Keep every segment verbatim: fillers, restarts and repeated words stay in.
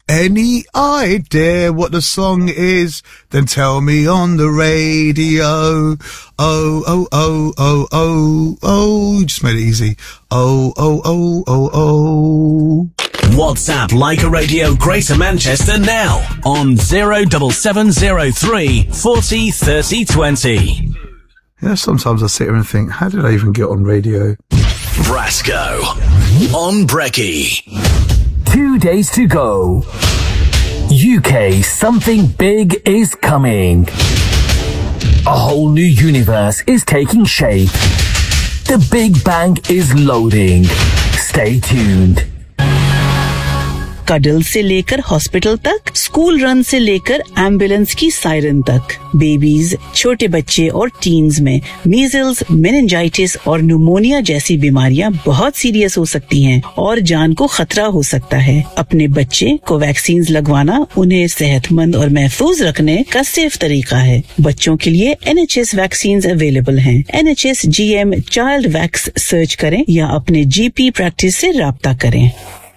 any idea what the song is? Then tell me on the radio. Oh, oh, oh, oh, oh, oh. Just made it easy. Oh, oh, oh, oh, oh. WhatsApp Like a Radio Greater Manchester now on zero seven seven zero three forty thirty twenty. Yeah, sometimes I sit here and think, how did I even get on radio? Brasco on Brekkie. Two days to go. U K, something big is coming. A whole new universe is taking shape. The Big Bang is loading. Stay tuned. Cuddle से लेकर hospital तक, school run से लेकर ambulance की siren तक, babies, छोटे बच्चे और टीन्स में मीजल्स, मेनिंजाइटिस और न्यूमोनिया जैसी बीमारियां बहुत सीरियस हो सकती हैं और जान को खतरा हो सकता है। अपने बच्चे को वैक्सीन लगवाना उन्हें सेहतमंद और महफूज रखने का सेफ तरीका है। बच्चों के लिए N H S vaccine available हैं। N H S G M child wax search करें या अपने जीपी प्रैक्टिस से राब्ता करें।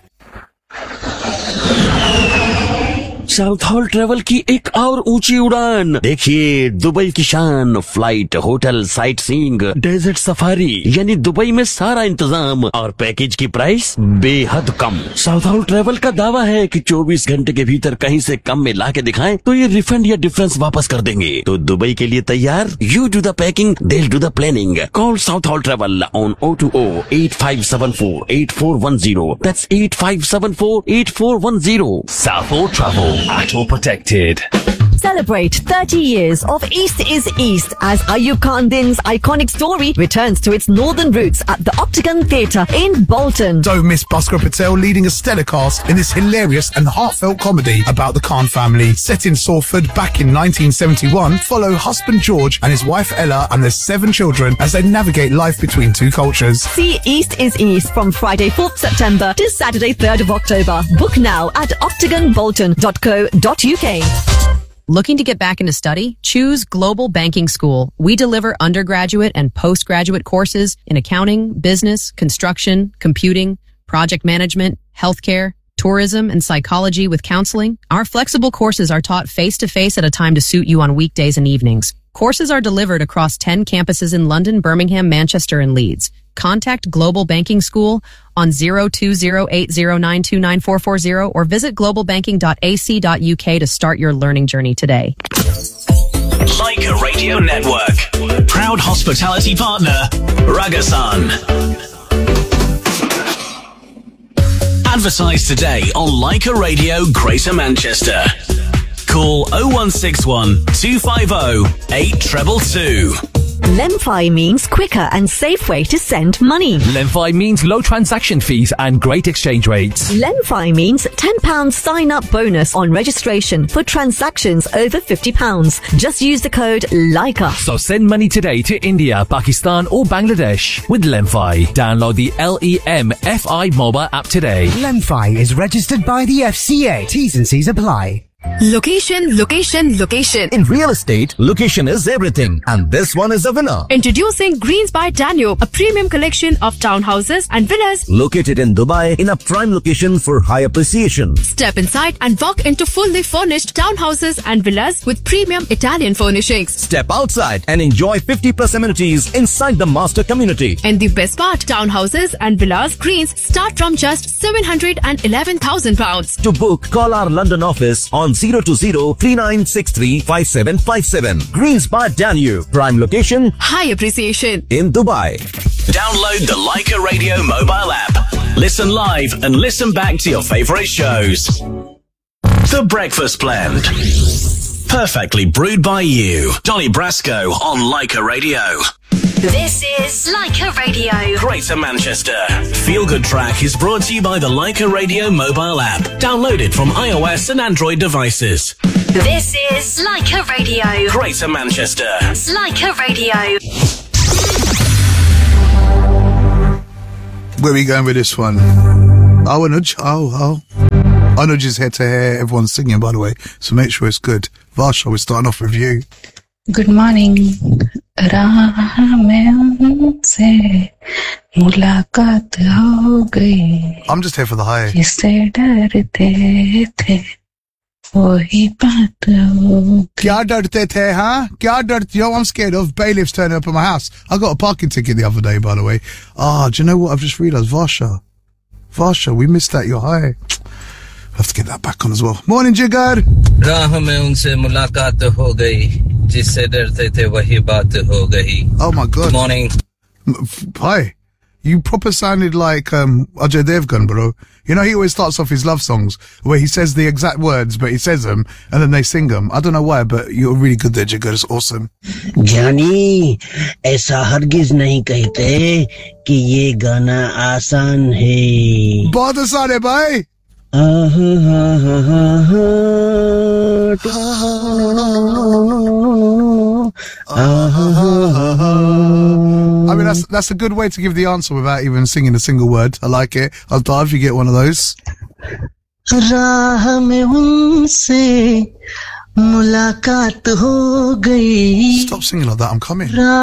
साउथ हॉल ट्रेवल की एक और ऊंची उड़ान। देखिए दुबई की शान, flight, hotel, sight seeing, desert safari, यानी दुबई में सारा इंतजाम और पैकेज की प्राइस बेहद कम। साउथ हॉल ट्रेवल का दावा है कि चौबीस घंटे के भीतर कहीं से कम में ला के दिखाएं तो ये रिफंड या डिफरेंस वापस कर देंगे। तो दुबई के लिए तैयार? You do the packing, they'll do the planning. Call South Hall Travel on zero two zero eight five seven four eight four one zero. That's eight five seven four eight four one zero. South Hall Travel. At all protected. Celebrate thirty years of East is East as Ayub Khan Din's iconic story returns to its northern roots at the Octagon Theatre in Bolton. Don't miss Bhaskar Patel leading a stellar cast in this hilarious and heartfelt comedy about the Khan family. Set in Salford back in nineteen seventy-one, follow husband George and his wife Ella and their seven children as they navigate life between two cultures. See East is East from Friday fourth September to Saturday third of October. Book now at octagon bolton dot co dot uk. Looking to get back into study? Choose Global Banking School. We deliver undergraduate and postgraduate courses in accounting, business, construction, computing, project management, healthcare, tourism, and psychology with counseling. Our flexible courses are taught face-to-face at a time to suit you on weekdays and evenings. Courses are delivered across ten campuses in London, Birmingham, Manchester, and Leeds. Contact Global Banking School on zero two zero eight zero nine two nine four four zero or visit global banking dot a c dot u k to start your learning journey today. Like a Radio Network. Proud hospitality partner, Ragasan. Advertise today on Like a Radio Greater Manchester. Call oh one six one two five oh eight two two two. Lemfi means quicker and safe way to send money. Lemfi means low transaction fees and great exchange rates. Lemfi means ten pounds sign-up bonus on registration for transactions over fifty pounds. Just use the code LIKEA. So send money today to India, Pakistan or Bangladesh with Lemfi. Download the L E M F I mobile app today. Lemfi is registered by the F C A. T's and C's apply. Location, location, location. In real estate, location is everything. And this one is a winner. Introducing Greens by Danube, a premium collection of townhouses and villas. Located in Dubai in a prime location for high appreciation. Step inside and walk into fully furnished townhouses and villas with premium Italian furnishings. Step outside and enjoy fifty plus amenities inside the master community. And the best part, townhouses and villas Greens start from just seven hundred eleven thousand pounds. To book, call our London office on zero two zero three nine six three five seven five seven. Greens by Danube. Prime location. High appreciation. In Dubai. Download the Like a Radio mobile app. Listen live and listen back to your favourite shows. The Breakfast Blend. Perfectly brewed by you. Donny Brasco on Like a Radio. This is Like a Radio. Greater Manchester. Feel Good Track is brought to you by the Like a Radio mobile app. Download it from iOS and Android devices. This is Like a Radio. Greater Manchester. Like a Radio. Where are we going with this one? Oh, Anuj. Oh, oh. Anuj is head to hair. Everyone's singing, by the way, so make sure it's good. Varsha, we're starting off with you. Good morning. राह में उनसे मुलाकात हो गई. I'm just here for the high. जिससे डरते थे वही बात हो गई. क्या डरते थे, huh? क्या डरते? You know what I'm scared of? Bailiffs turning up at my house. I got a parking ticket the other day, by the way. Ah, oh, do you know what? I've just realised, Varsha. Varsha, we missed that. You're high. I have to get that back on as well. Morning, Jigar. राह में उनसे मुलाकात हो गई जिससे डरते थे वही बात हो गई. Oh my God. Good morning. Hi. You proper sounded like um, Ajay Devgan, bro. You know, he always starts off his love songs where he says the exact words, but he says them and then they sing them. I don't know why, but you're really good there, Jigar. It's awesome. जानी ऐसा हरगिज नहीं कहते कि ये गाना आसान है. बहुत आसान है भाई. I mean, that's that's a good way to give the answer without even singing a single word. I like it. I'll dive if you get one of those. राह में उनसे मुलाकात हो गई. Stop singing like that. I'm coming.